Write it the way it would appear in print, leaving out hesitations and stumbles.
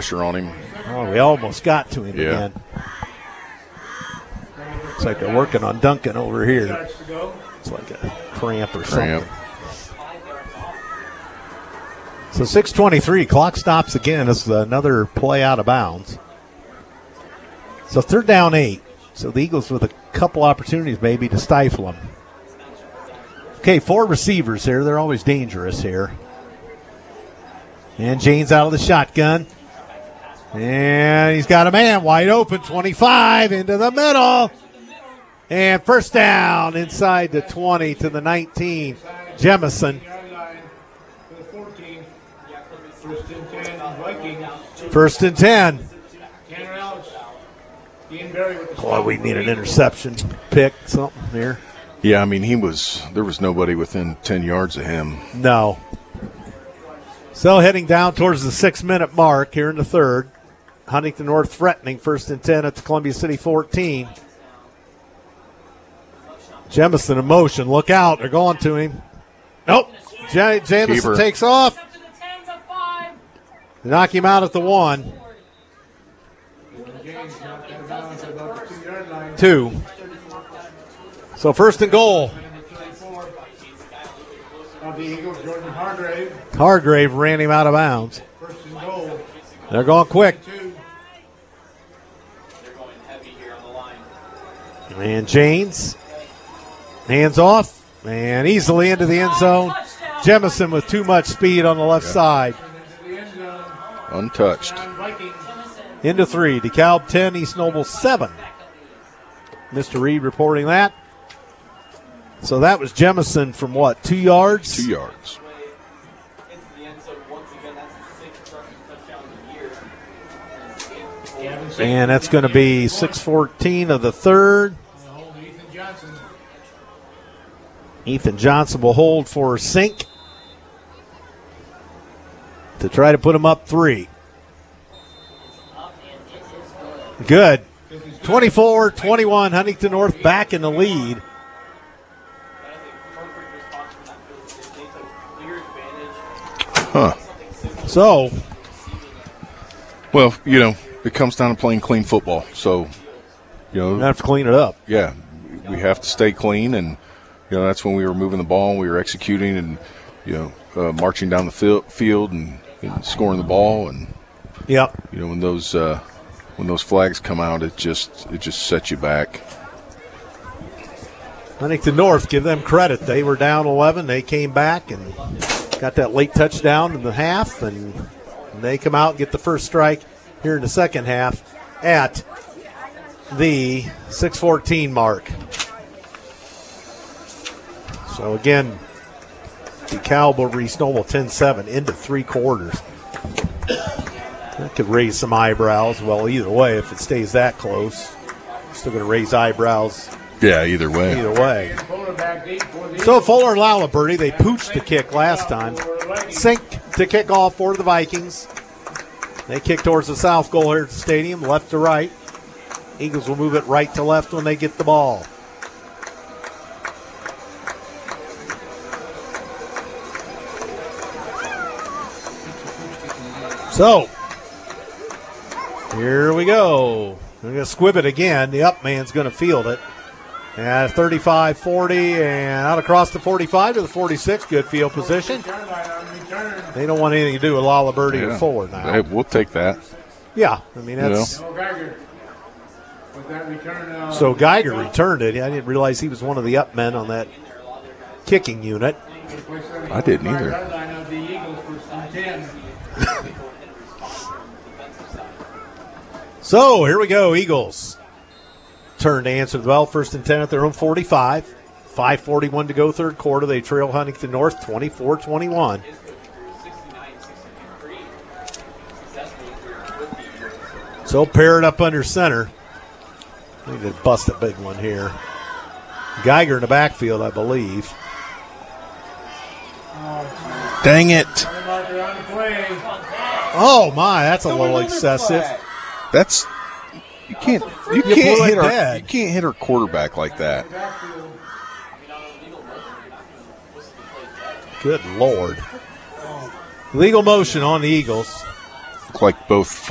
pressure on him. Oh, we almost got to him again. Looks like they're working on Duncan over here. It's like a cramp or something. So 6:23, clock stops again. This is another play out of bounds. So 3rd down 8. So the Eagles with a couple opportunities maybe to stifle them. Okay, 4 receivers here. They're always dangerous here. And James out of the shotgun. And he's got a man wide open, 25 into the middle. And first down inside the 20 to the 19. Jemison. First and 10. Boy, we need an interception pick, something here. Yeah, I mean, there was nobody within 10 yards of him. No. So heading down towards the 6-minute mark here in the 3rd. Huntington North threatening 1st and 10 at the Columbia City 14. Jemison in motion. Look out. They're going to him. Nope. Jamison takes off. They knock him out at the 1. 2. So 1st and goal. Hargrave ran him out of bounds. They're going quick. And James. Hands off. And easily into the end zone. Jemison with too much speed on the left side. Untouched. Into 3. DeKalb 10, East Noble 7. Mr. Reed reporting that. So that was Jemison from what, 2 yards? 2 yards. And that's going to be 6:14 of the 3rd. Ethan Johnson will hold for Sink to try to put him up 3. Good. 24-21, Huntington North back in the lead. Huh. So. Well, it comes down to playing clean football. So, we have to clean it up. Yeah, we have to stay clean, and that's when we were moving the ball, and we were executing, and marching down the field and scoring the ball, and when those flags come out, it just sets you back. Huntington North, give them credit. They were down 11. They came back and got that late touchdown in the half, and they come out and get the first strike here in the second half at the 6:14 mark. So again, DeKalb over East Noble 10-7 into 3 quarters. That could raise some eyebrows. Well, either way, if it stays that close, still going to raise eyebrows. Yeah, either way. So Fuller and Lalaberty, they pooched the kick last time. Sink to kick off for the Vikings. They kick towards the south goal here at the stadium, left to right. Eagles will move it right to left when they get the ball. So, here we go. They're going to squib it again. The up man's going to field it. At 35-40 and out across the 45 to the 46. Good field position. They don't want anything to do with Lalaberty or Fuller now. Hey, we'll take that. Yeah, I mean, that's. So Geiger returned it. I didn't realize he was one of the up men on that kicking unit. I didn't either. So here we go, Eagles. Turn to answer the bell. 1st and 10 at their own 45. 5:41 to go, 3rd quarter. They trail Huntington North 24-21. So pair it up under center. I think they bust a big one here. Geiger in the backfield, I believe. Dang it. Oh, my, that's a little excessive. That's you can't hit our quarterback like that. Good Lord. Legal motion on the Eagles. Look like both